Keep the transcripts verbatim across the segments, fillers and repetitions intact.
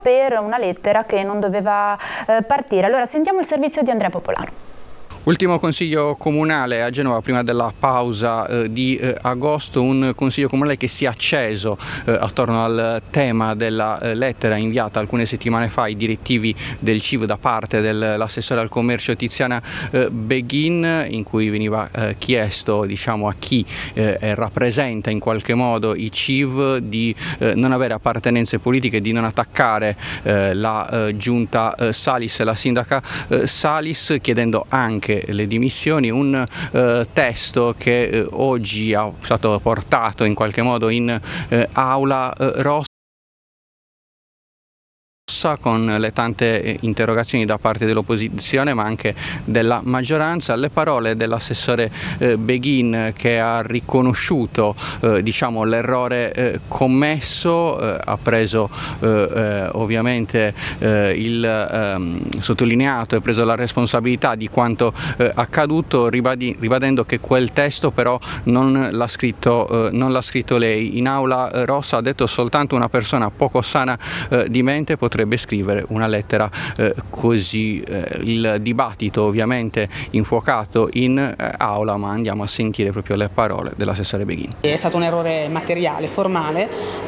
per una lettera che non doveva eh, partire. Allora sentiamo il servizio di Andrea Popolano. Ultimo consiglio comunale a Genova prima della pausa eh, di eh, agosto, un consiglio comunale che si è acceso eh, attorno al tema della eh, lettera inviata alcune settimane fa ai direttivi del C I V da parte dell'assessore al commercio Tiziana eh, Beghin, in cui veniva eh, chiesto, diciamo, a chi eh, rappresenta in qualche modo i C I V di eh, non avere appartenenze politiche, di non attaccare eh, la eh, giunta eh, Salis e la sindaca eh, Salis, chiedendo anche le dimissioni. Un eh, testo che eh, oggi è stato portato in qualche modo in eh, aula eh, rossa, con le tante interrogazioni da parte dell'opposizione ma anche della maggioranza. Le parole dell'assessore eh, Beghin, che ha riconosciuto eh, diciamo l'errore eh, commesso, eh, ha preso eh, eh, ovviamente eh, il ehm, sottolineato e preso la responsabilità di quanto eh, accaduto, ribadi, ribadendo che quel testo però non l'ha scritto, eh, non l'ha scritto lei. In aula eh, rossa ha detto: soltanto una persona poco sana eh, di mente potrebbe scrivere una lettera eh, così. Eh, il dibattito ovviamente infuocato in eh, aula, ma andiamo a sentire proprio le parole dell'assessore Beghin. È stato un errore materiale, formale,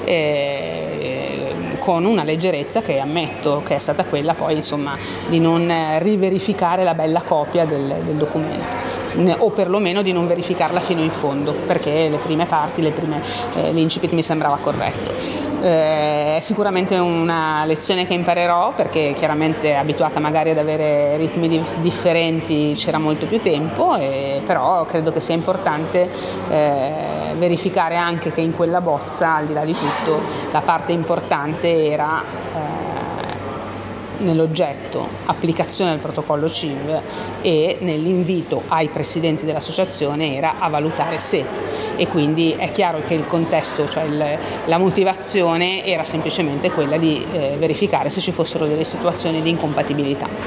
eh, con una leggerezza che ammetto che è stata quella poi, insomma, di non riverificare la bella copia del, del documento, o perlomeno di non verificarla fino in fondo, perché le prime parti, le prime, eh, l'incipit mi sembrava corretto. Eh, è sicuramente una lezione che imparerò, perché chiaramente abituata magari ad avere ritmi di, differenti c'era molto più tempo, e, però credo che sia importante eh, verificare anche che in quella bozza, al di là di tutto, la parte importante era eh, nell'oggetto applicazione del protocollo C I V, e nell'invito ai presidenti dell'associazione era a valutare se, e quindi è chiaro che il contesto, cioè il, la motivazione era semplicemente quella di eh, verificare se ci fossero delle situazioni di incompatibilità.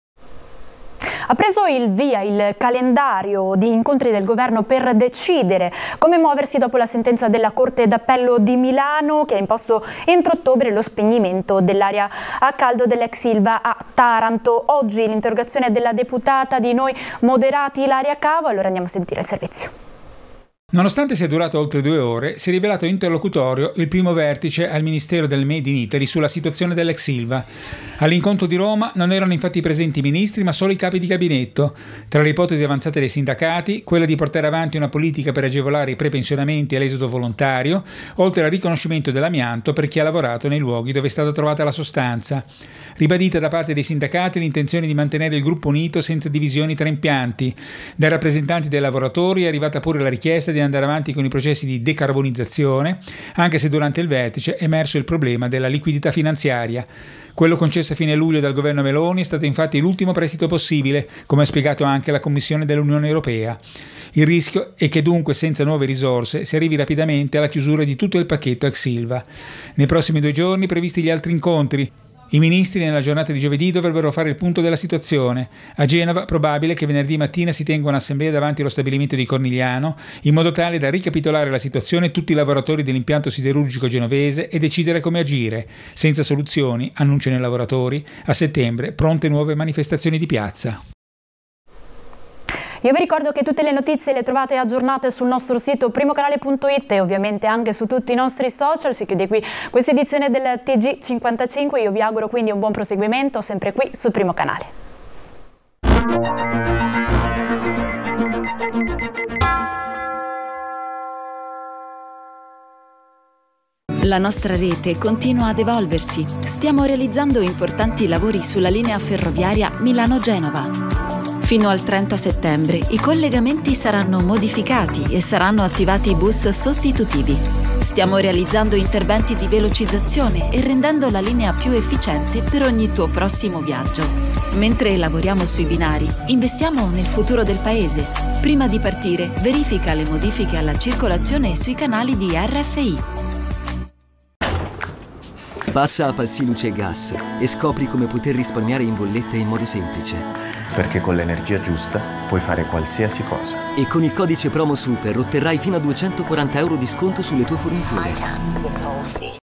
Ha preso il via il calendario di incontri del governo per decidere come muoversi dopo la sentenza della Corte d'Appello di Milano, che ha imposto entro ottobre lo spegnimento dell'area a caldo dell'ex Ilva a Taranto. Oggi l'interrogazione della deputata di Noi Moderati Ilaria Cavo, allora andiamo a sentire il servizio. Nonostante sia durato oltre due ore, si è rivelato interlocutorio il primo vertice al Ministero del Made in Italy sulla situazione dell'ex Ilva. All'incontro di Roma non erano infatti presenti i ministri, ma solo i capi di gabinetto. Tra le ipotesi avanzate dai sindacati, quella di portare avanti una politica per agevolare i prepensionamenti e l'esodo volontario, oltre al riconoscimento dell'amianto per chi ha lavorato nei luoghi dove è stata trovata la sostanza. Ribadita da parte dei sindacati l'intenzione di mantenere il gruppo unito senza divisioni tra impianti. Dai rappresentanti dei lavoratori è arrivata pure la richiesta di andare avanti con i processi di decarbonizzazione, anche se durante il vertice è emerso il problema della liquidità finanziaria. Quello concesso a fine luglio dal governo Meloni è stato infatti l'ultimo prestito possibile, come ha spiegato anche la Commissione dell'Unione Europea. Il rischio è che dunque senza nuove risorse si arrivi rapidamente alla chiusura di tutto il pacchetto ex Ilva. Nei prossimi due giorni previsti gli altri incontri. I ministri nella giornata di giovedì dovrebbero fare il punto della situazione. A Genova probabile che venerdì mattina si tenga un'assemblea davanti allo stabilimento di Cornigliano, in modo tale da ricapitolare la situazione tutti i lavoratori dell'impianto siderurgico genovese e decidere come agire. Senza soluzioni, annunciano i lavoratori, a settembre pronte nuove manifestazioni di piazza. Io vi ricordo che tutte le notizie le trovate aggiornate sul nostro sito primocanale punto it e ovviamente anche su tutti i nostri social. Si chiude qui questa edizione del T G cinquantacinque, io vi auguro quindi un buon proseguimento sempre qui sul Primo Canale. La nostra rete continua ad evolversi. Stiamo realizzando importanti lavori sulla linea ferroviaria Milano-Genova. Fino al trenta settembre i collegamenti saranno modificati e saranno attivati bus sostitutivi. Stiamo realizzando interventi di velocizzazione e rendendo la linea più efficiente per ogni tuo prossimo viaggio. Mentre lavoriamo sui binari, investiamo nel futuro del paese. Prima di partire, verifica le modifiche alla circolazione sui canali di R F I. Passa a Palsiluce e Gas e scopri come poter risparmiare in bolletta in modo semplice. Perché con l'energia giusta puoi fare qualsiasi cosa. E con il codice promo SUPER otterrai fino a duecentoquaranta euro di sconto sulle tue forniture.